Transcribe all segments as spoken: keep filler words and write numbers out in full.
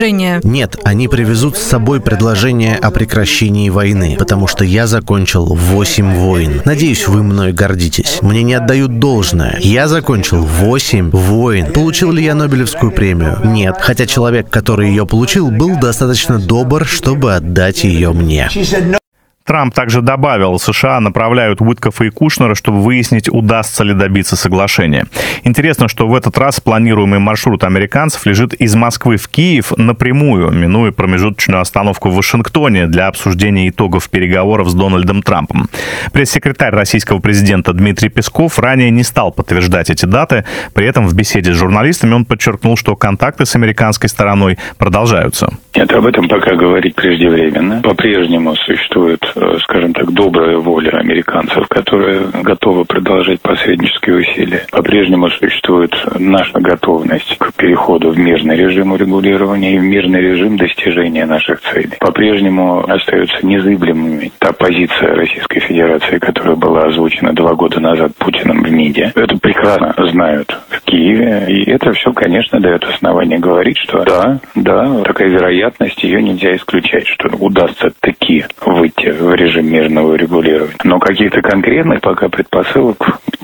Нет, они привезут с собой предложение о прекращении войны, потому что я закончил восемь войн. Надеюсь, вы мной гордитесь. Мне не отдают должное. Я закончил восемь войн. Получил ли я Нобелевскую премию? Нет, хотя человек, который ее получил, был достаточно добр, чтобы отдать ее мне. Трамп также добавил, США направляют Уиткофа и Кушнера, чтобы выяснить, удастся ли добиться соглашения. Интересно, что в этот раз планируемый маршрут американцев лежит из Москвы в Киев напрямую, минуя промежуточную остановку в Вашингтоне для обсуждения итогов переговоров с Дональдом Трампом. Пресс-секретарь российского президента Дмитрий Песков ранее не стал подтверждать эти даты. При этом в беседе с журналистами он подчеркнул, что контакты с американской стороной продолжаются. Нет, об этом пока говорить преждевременно. По-прежнему существует, скажем так, добрая воля американцев, которые готовы продолжать посреднические усилия. По-прежнему существует наша готовность к переходу в мирный режим урегулирования и в мирный режим достижения наших целей. По-прежнему остается незыблемыми та позиция Российской Федерации, которая была озвучена два года назад Путиным в МИДе. Это прекрасно знают в Киеве, и это все, конечно, дает основание говорить, что да, да, такая вероятность, ее нельзя исключать, что удастся таки выйти в режим мирного регулирования. Но каких-то конкретных пока предпосылок,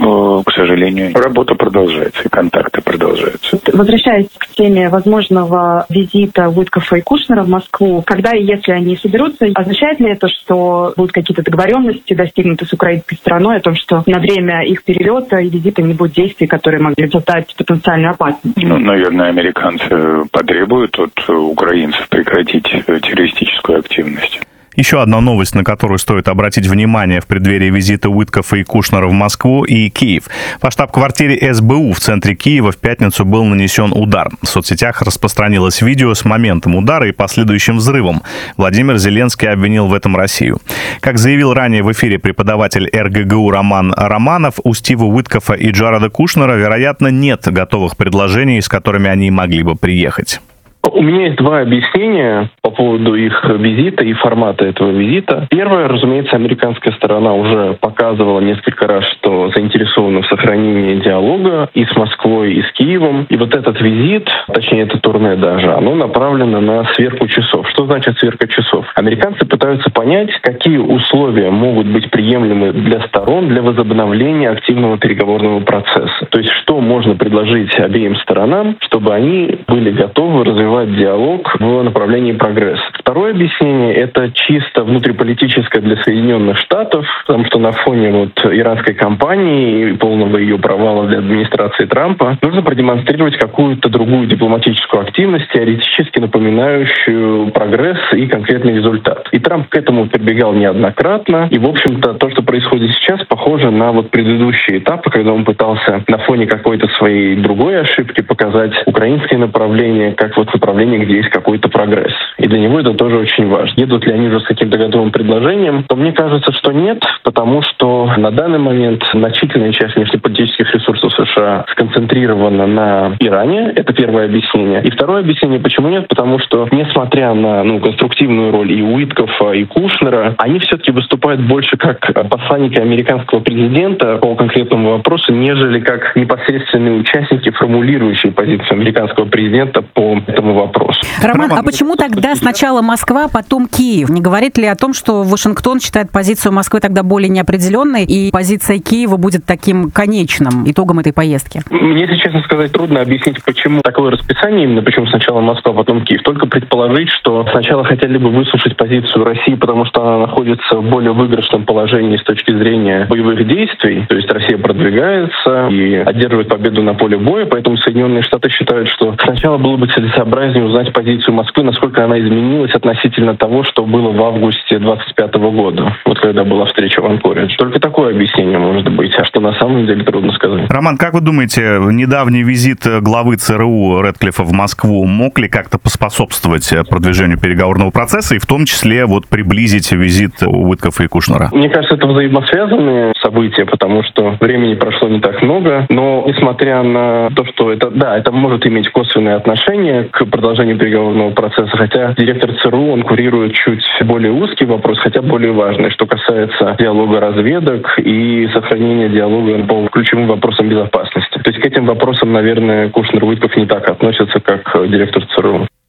к сожалению, работа продолжается, и контакты продолжаются. Возвращаясь к теме возможного визита Уиткофа и Кушнера в Москву, когда и если они соберутся, означает ли это, что будут какие-то договоренности достигнуты с украинской стороной о том, что на время их перелета и визита не будет действий, которые могли создать потенциальную опасность? Ну, наверное, американцы потребуют от украинцев прекратить террористическую активность. Еще одна новость, на которую стоит обратить внимание в преддверии визита Уиткофа и Кушнера в Москву и Киев. По штаб-квартире эс бэ у в центре Киева в пятницу был нанесен удар. В соцсетях распространилось видео с моментом удара и последующим взрывом. Владимир Зеленский обвинил в этом Россию. Как заявил ранее в эфире преподаватель эр гэ гэ у Роман Романов, у Стива Уиткофа и Джареда Кушнера, вероятно, нет готовых предложений, с которыми они могли бы приехать. У меня есть два объяснения по поводу их визита и формата этого визита. Первое, разумеется, американская сторона уже показывала несколько раз, что заинтересована в сохранении диалога и с Москвой, и с Киевом. И вот этот визит, точнее это турне даже, оно направлено на сверку часов. Что значит сверка часов? Американцы пытаются понять, какие условия могут быть приемлемы для сторон для возобновления активного переговорного процесса. То есть что можно предложить обеим сторонам, чтобы они были готовы развивать диалог в направлении прогресса. Второе объяснение — это чисто внутриполитическое для Соединенных Штатов, потому что на фоне вот иранской кампании и полного ее провала для администрации Трампа нужно продемонстрировать какую-то другую дипломатическую активность, теоретически напоминающую прогресс и конкретный результат. И Трамп к этому прибегал неоднократно. И, в общем-то, то, что происходит сейчас, похоже на вот предыдущие этапы, когда он пытался на фоне какой-то своей другой ошибки показать украинское направление как вот направление, где есть какой-то прогресс. И для него это тоже очень важно. Едут ли они уже с каким-то готовым предложением, то мне кажется, что нет, потому что на данный момент значительная часть внешнеполитических ресурсов США сконцентрирована на Иране. Это первое объяснение. И второе объяснение, почему нет, потому что, несмотря на ну, конструктивную роль и Уиткофа, и Кушнера, они все-таки выступают больше как посланники американского президента по конкретному вопросу, нежели как непосредственные участники, формулирующие позицию американского президента по этому вопросу. Роман, а почему тогда сначала Москва, потом Киев? Не говорит ли о том, что Вашингтон считает позицию Москвы тогда более неопределенной, и позиция Киева будет таким конечным итогом этой поездки? Мне, если честно сказать, трудно объяснить, почему такое расписание, именно почему сначала Москва, потом Киев. Только предположить, что сначала хотели бы выслушать позицию России, потому что она находится в более выигрышном положении с точки зрения боевых действий. То есть Россия продвигается и одерживает победу на поле боя, поэтому Соединенные Штаты считают, что сначала было бы целесообразнее узнать позицию Москвы, насколько она изменилась относительно того, что было в августе двадцать пятого года, вот когда была встреча в Анкоре. Только такое объяснение может быть, а что на самом деле трудно сказать. Роман, как вы думаете, недавний визит главы цэ эр у Рэдклиффа в Москву мог ли как-то поспособствовать продвижению переговорного процесса и в том числе вот приблизить визит Уиткофа и Кушнера? Мне кажется, это взаимосвязанные события, потому что времени прошло не так много, но несмотря на то, что это, да, это может иметь косвенное отношение к продолжению переговорного процесса, хотя директор цэ эр у, он курирует чуть более узкий вопрос, хотя более важный, что касается диалога разведок и сохранения диалога по ключевым вопросам безопасности. То есть к этим вопросам, наверное, Кушнер и Уиткоф не так относятся, как директор цэ эр у.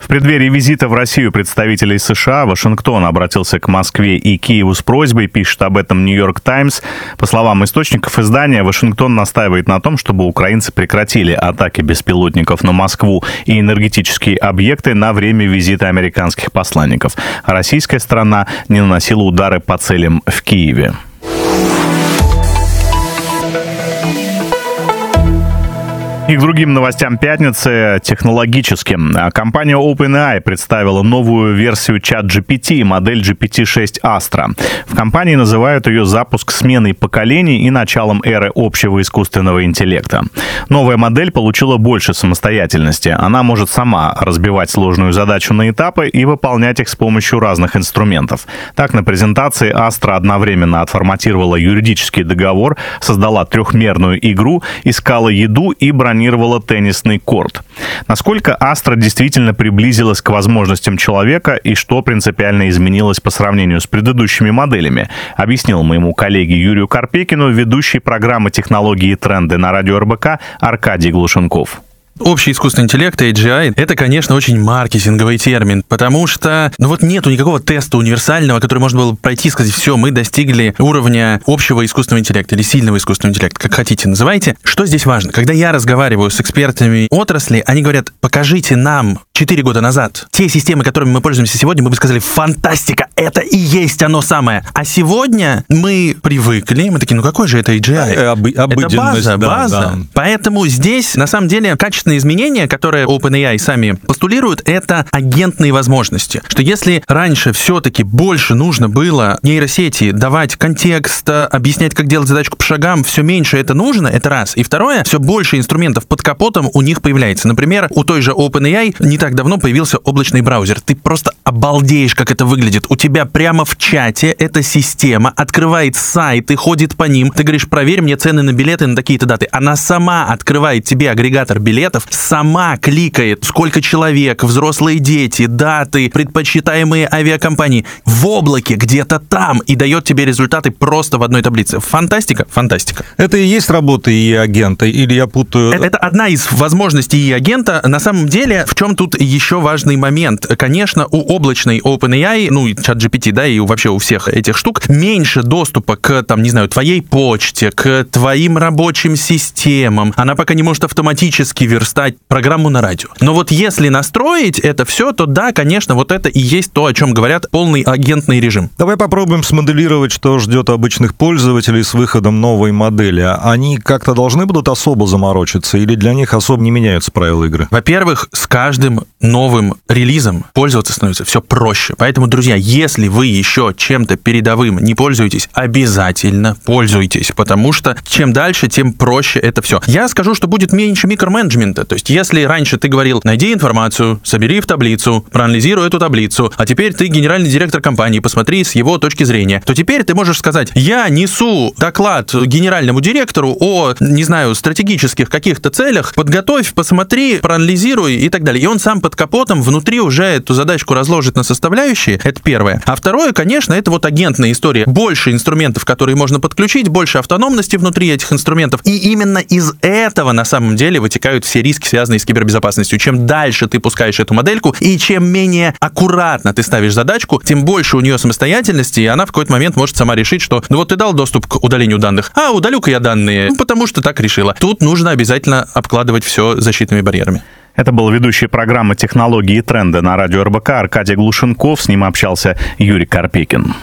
В преддверии визита в Россию представителей США Вашингтон обратился к Москве и Киеву с просьбой, пишет об этом «Нью-Йорк Таймс». По словам источников издания, Вашингтон настаивает на том, чтобы украинцы прекратили атаки беспилотников на Москву и энергетические объекты на время визита американских посланников. А российская сторона не наносила удары по целям в Киеве. И к другим новостям пятницы технологическим. Компания OpenAI представила новую версию чат джи пи ти, модель джи пи ти шесть Astra. В компании называют ее запуск сменой поколений и началом эры общего искусственного интеллекта. Новая модель получила больше самостоятельности. Она может сама разбивать сложную задачу на этапы и выполнять их с помощью разных инструментов. Так, на презентации Astra одновременно отформатировала юридический договор, создала трехмерную игру, искала еду и бронировала бронировала теннисный корт. Насколько Astra действительно приблизилась к возможностям человека и что принципиально изменилось по сравнению с предыдущими моделями, объяснил моему коллеге Юрию Карпекину ведущий программы «Технологии и тренды» на радио эр бэ ка Аркадий Глушенков. Общий искусственный интеллект, эй джи ай, это, конечно, очень маркетинговый термин, потому что, ну вот нету никакого теста универсального, который можно было пройти и сказать, все, мы достигли уровня общего искусственного интеллекта или сильного искусственного интеллекта, как хотите называйте. Что здесь важно? Когда я разговариваю с экспертами отрасли, они говорят, покажите нам четыре года назад те системы, которыми мы пользуемся сегодня, мы бы сказали, фантастика, это и есть оно самое. А сегодня мы привыкли, мы такие, ну какой же это эй джи ай? Об, это база, да, база. Да. Поэтому здесь, на самом деле, качественные изменения, которые OpenAI сами постулируют, это агентные возможности. Что если раньше все-таки больше нужно было нейросети давать контекст, объяснять, как делать задачку по шагам, все меньше это нужно, это раз. И второе, все больше инструментов под капотом у них появляется. Например, у той же OpenAI не так давно появился облачный браузер. Ты просто обалдеешь, как это выглядит. У тебя прямо в чате эта система открывает сайт и ходит по ним. Ты говоришь, проверь мне цены на билеты на такие-то даты. Она сама открывает тебе агрегатор билетов, сама кликает, сколько человек, взрослые дети, даты, предпочитаемые авиакомпании в облаке где-то там и дает тебе результаты просто в одной таблице. Фантастика? Фантастика. Это и есть работа и ай агента, или я путаю? Это, это одна из возможностей и ай агента. На самом деле, в чем тут еще важный момент? Конечно, у облачной OpenAI, ну и чат джи пи ти, да, и вообще у всех этих штук, меньше доступа к, там, не знаю, твоей почте, к твоим рабочим системам. Она пока не может автоматически верстать программу на радио. Но вот если настроить это все, то да, конечно, вот это и есть то, о чем говорят, полный агентный режим. Давай попробуем смоделировать, что ждет обычных пользователей с выходом новой модели. Они как-то должны будут особо заморочиться или для них особо не меняются правила игры? Во-первых, с каждым новым релизом пользоваться становится все проще. Поэтому, друзья, если вы еще чем-то передовым не пользуетесь, обязательно пользуйтесь, потому что чем дальше, тем проще это все. Я скажу, что будет меньше микроменеджмента. То есть, если раньше ты говорил, найди информацию, собери в таблицу, проанализируй эту таблицу, а теперь ты генеральный директор компании, посмотри с его точки зрения, то теперь ты можешь сказать, я несу доклад генеральному директору о, не знаю, стратегических каких-то целях, подготовь, посмотри, проанализируй и так далее. И он сам под капотом внутри уже эту задачку разложит на составляющие, это первое. А второе, конечно, это вот агентная история. Больше инструментов, которые можно подключить, больше автономности внутри этих инструментов. И именно из этого на самом деле вытекают все риски, связанные с кибербезопасностью. Чем дальше ты пускаешь эту модельку, и чем менее аккуратно ты ставишь задачку, тем больше у нее самостоятельности, и она в какой-то момент может сама решить, что ну вот ты дал доступ к удалению данных, а удалю-ка я данные, ну, потому что так решила. Тут нужно обязательно обкладывать все защитными барьерами. Это был ведущий программы «Технологии и тренды» на радио эр бэ ка Аркадий Глушенков. С ним общался Юрий Карпекин.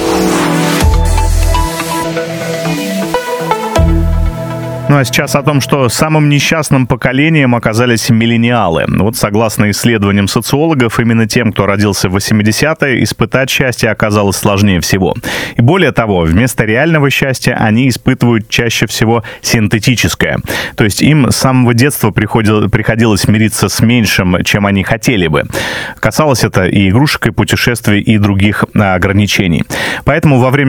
Ну а сейчас о том, что самым несчастным поколением оказались миллениалы. Вот согласно исследованиям социологов, именно тем, кто родился в восьмидесятые, испытать счастье оказалось сложнее всего. И более того, вместо реального счастья они испытывают чаще всего синтетическое. То есть им с самого детства приходилось мириться с меньшим, чем они хотели бы. Касалось это и игрушек, и путешествий, и других ограничений. Поэтому во время